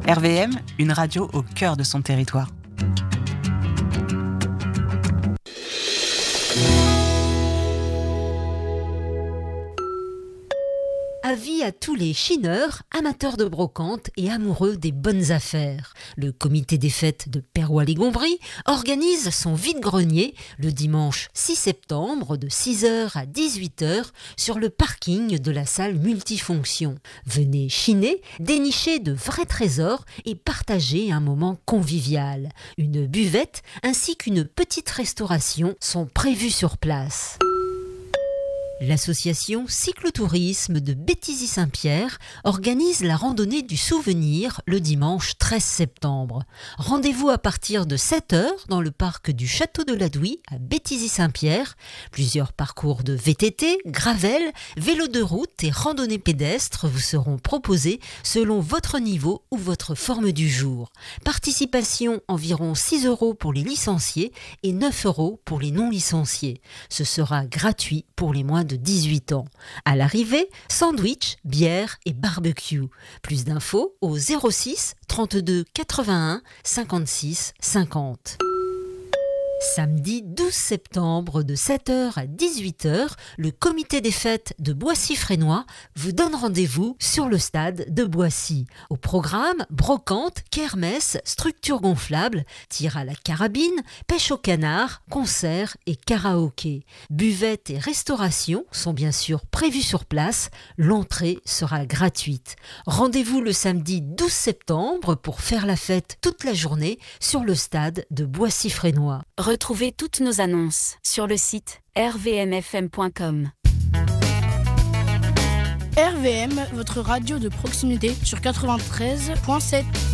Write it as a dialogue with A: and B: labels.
A: RVM, une radio au cœur de son territoire.
B: Avis à tous les chineurs, amateurs de brocante et amoureux des bonnes affaires. Le comité des fêtes de Perrois-les-Gombry organise son vide-grenier le dimanche 6 septembre de 6h à 18h sur le parking de la salle multifonction. Venez chiner, dénicher de vrais trésors et partager un moment convivial. Une buvette ainsi qu'une petite restauration sont prévues sur place. L'association Cyclotourisme de Béthisy-Saint-Pierre organise la randonnée du souvenir le dimanche 13 septembre. Rendez-vous à partir de 7h dans le parc du Château de l'Adouy à Béthisy-Saint-Pierre. Plusieurs parcours de VTT, gravel, vélo de route et randonnée pédestre vous seront proposés selon votre niveau ou votre forme du jour. Participation environ 6 € pour les licenciés et 9 € pour les non licenciés. Ce sera gratuit pour les moins de 18 ans. À l'arrivée, sandwich, bière et barbecue. Plus d'infos au 06 32 81 56 50. Samedi 12 septembre de 7h à 18h, le comité des fêtes de Boissy-Fresnois vous donne rendez-vous sur le stade de Boissy. Au programme, brocante, kermesse, structure gonflable, tir à la carabine, pêche au canard, concerts et karaoké. Buvettes et restauration sont bien sûr prévus sur place. L'entrée sera gratuite. Rendez-vous le samedi 12 septembre pour faire la fête toute la journée sur le stade de Boissy-Fresnois.
C: Retrouvez toutes nos annonces sur le site rvmfm.com.
D: RVM, votre radio de proximité sur 93.7.